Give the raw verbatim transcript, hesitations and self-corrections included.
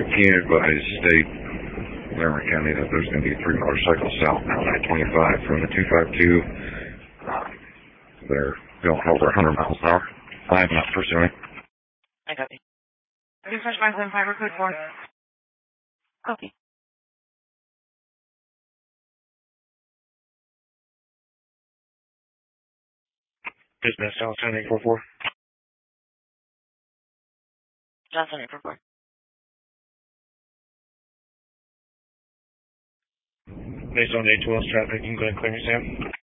Can advise State Laramie County that there's going to be three motorcycles south on I twenty-five from the two fifty-two. Um, they're going over one hundred miles an hour. I'm not pursuing. I copy. Refresh my claim fiber code four. Copy. Business, Johnson eight four four. Johnson eight four four. Based on eight twelve traffic, you can go ahead and claim your Sam.